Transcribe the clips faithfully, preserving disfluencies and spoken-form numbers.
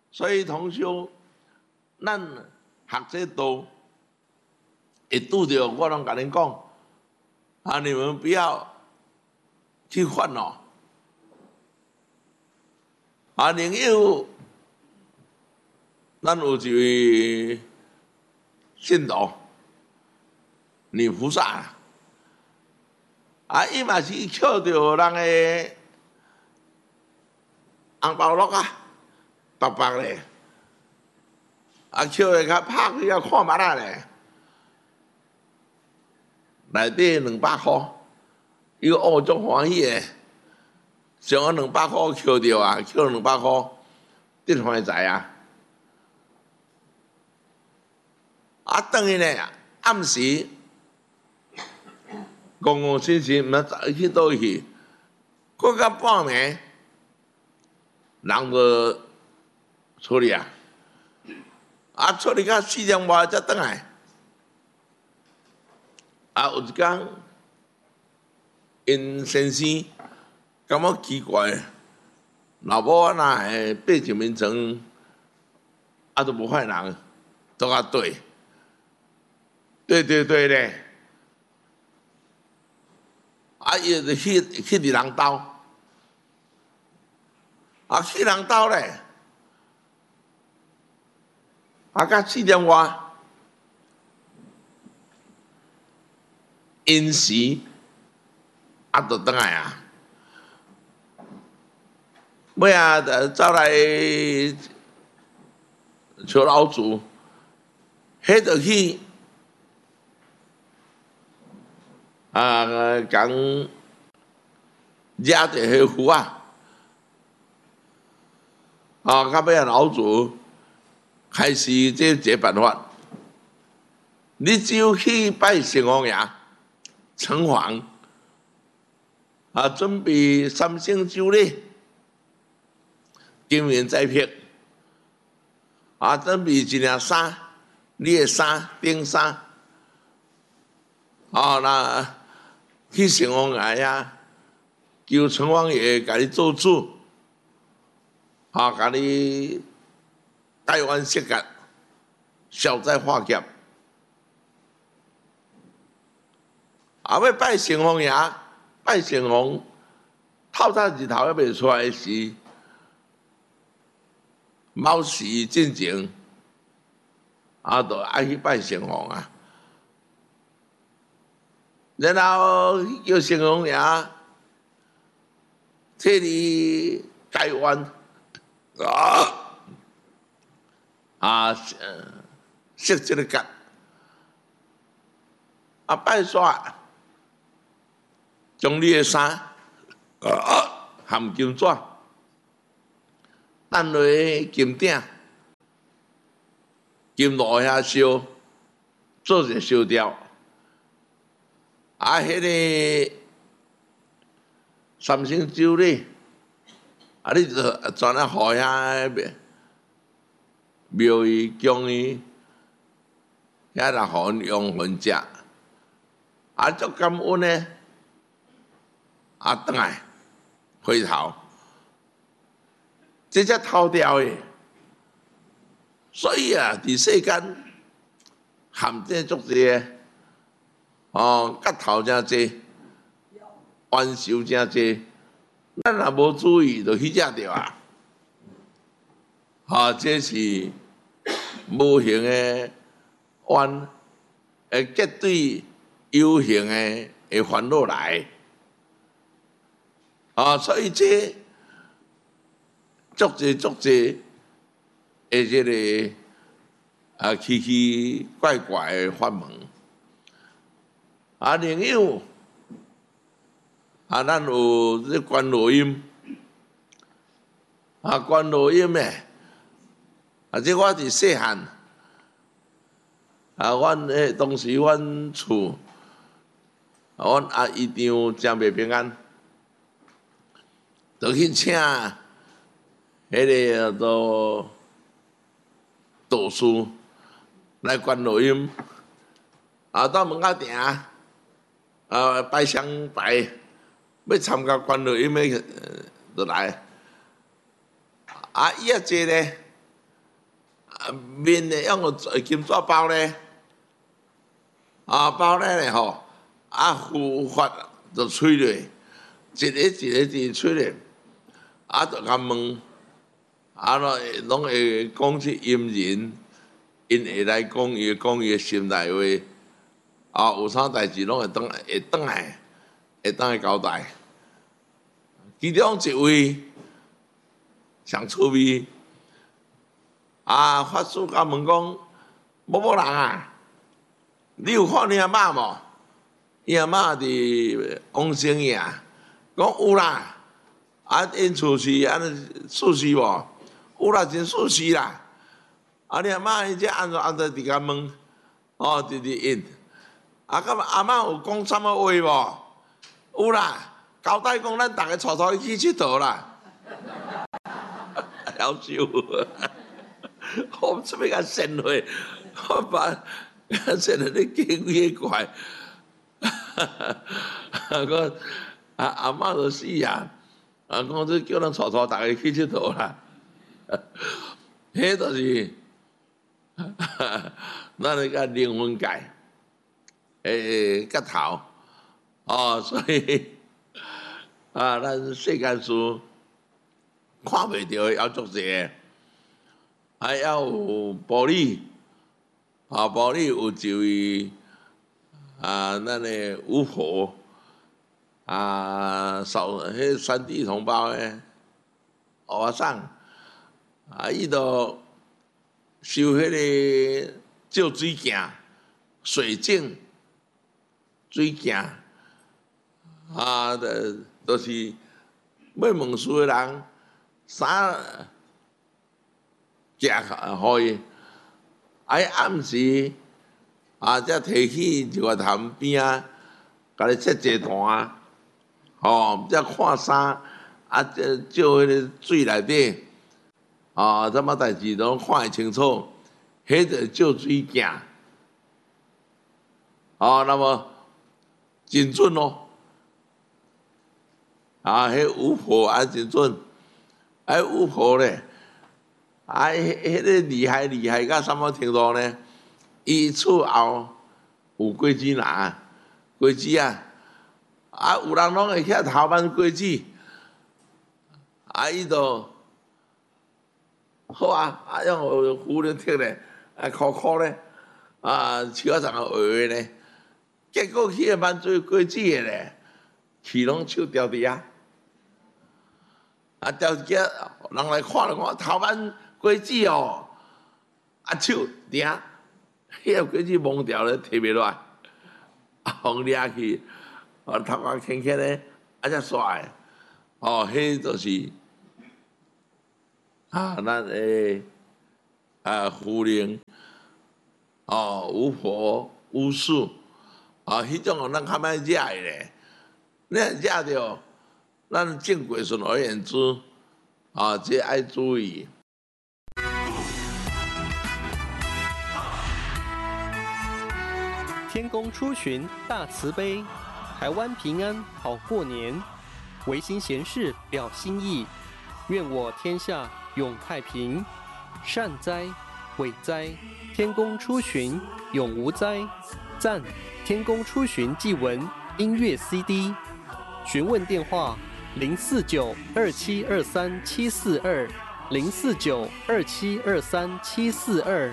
所以同修，咱学这道，会拄着我拢甲恁讲，啊，你们不要去烦恼。啊，另有，咱有一位信徒，女菩萨，啊，伊嘛是捡着人诶红包袋啊，白白咧，啊，捡诶较拍开啊看目仔咧，内底两百箍，伊哦足欢喜诶，上啊两百箍捡着啊，捡两百箍，得欢财啊！啊，等于咧暗时，公公先生毋知去倒去，过到半暝，人无处理啊，啊处理到四点外才转来，啊有一天，因先生感觉奇怪，老母啊那会爬上面床，啊都无发现人，都啊对。对对对咧，啊，伊就去去伫人兜，啊去人兜咧，啊到四点外，因时啊就转来啊，尾啊走来找老祖，迄就去。啊，讲惹着迄符啊，啊，到尾啊老祖开始这这办法，你只有去拜城隍爷，城隍啊，准备三星酒礼，金元在撇，啊，准备一件衫，你的衫顶衫，啊那。去城隍爷呀，求城隍爷甲你做主，啊，甲你台湾世界消灾化劫。啊，要拜城隍爷，拜城隍，透早日头还未出来时，卯时进前，啊，就爱去拜城隍啊。然后叫城隍爷替你台湾啊啊设这个格啊拜煞，将你的衫啊含金纸担落金鼎，金炉遐烧，做一烧掉。啊，迄个三星酒礼，啊，你就全啊互遐庙宇供伊，遐来互用分食，啊，足感恩呢，啊，转来回头，这才偷掉的。所以啊，伫世间含这足济。哦，角头真济，冤仇真济，咱若无注意，就去食着啊！啊，这是无形的冤，会结对有形的会烦恼来。啊，所以这足济足济的这个啊奇奇怪怪的法门。啊，另有啊，咱有这观落音，啊，观落音诶，啊，这我伫细汉，啊，阮迄当时阮厝，啊，阮阿姨丈真袂平安，就去请迄个都道士来观落音，啊，到门口埕。啊，拜香拜，要参加观落音的就来。啊，伊也坐咧， 面呢用个金纸包咧，啊包咧咧吼，啊呼发就吹落，一个一个地吹咧，啊就甲问，啊拢拢会讲出阴人，因会来讲伊讲伊心内话，啊有啥代志拢会当会当来，会当来交代。其中一位上趣味，啊法师甲问讲，某某人啊，你有看你阿嬷无？伊阿嬷伫往生院，讲有啦，啊因厝是安尼死尸无？有啦，真死尸啦。啊你阿嬷伊这安怎安怎伫甲问？哦，伫伫因。啊，咁阿嬷有讲什么话无？有啦。交代讲，咱大家带带去佚佗啦，夭寿！我出要甲sen会，我把sen会你经几怪，我阿阿嬷就死啊！啊，讲这叫咱带带大家去佚佗啦，迄就是，咱那个灵魂界，诶，个头，哦，所以。啊，咱世间事看袂到的，要做些，还要有玻璃，啊，玻璃有一位啊，咱的巫婆啊，少迄山地同胞诶，和尚啊，伊都修迄个照水镜、水镜、水镜啊的。就是要问事的人，啥食互伊，啊暗时啊，才提起一个潭边啊，甲你切一段，吼，才看衫，啊，照迄个水内底，啊，什么代志拢看会清楚，迄个照水镜，啊，那么真准咯。啊，迄巫婆啊真准，啊巫婆咧，啊迄迄个厉害厉害到什么程度呢？伊厝后有果子拿，果子啊，啊有人拢会遐头挽果子，啊伊就好啊，啊用胡人摕咧，啊苦苦咧，啊手啊上个学咧，结果去个挽做果子的咧，去拢手掉伫啊。啊，条街人来看了看，头挽果子哦，啊手顶，迄个果子懵掉咧，摕袂落来，啊，互掠去，啊头壳轻轻咧，啊才煞的，哦，迄就是啊，咱诶啊狐灵，哦巫婆巫术，啊，迄种咱较歹惹的咧，你若惹着。咱正规顺而言之，啊，这爱注意。 天公出巡大慈悲，台湾平安好过年。唯心闲事表心意，愿我天下永太平。善哉，伟哉，天公出巡永无灾。赞，天公出巡祭文音乐 C D。询问电话。零四九二七二三七四二，零四九二七二三七四二。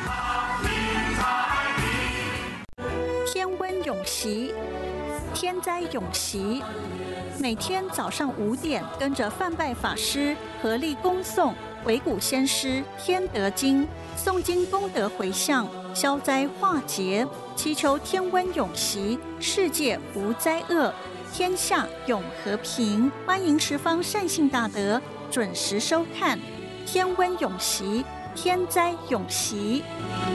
天温永习，天灾永习。每天早上五点，跟着范拜法师合力恭诵维古先师《天德经》，诵经功德回向，消灾化劫，祈求天温永习，世界无灾厄。天下永和平，欢迎十方善信大德准时收看《天温永习》，天灾永习。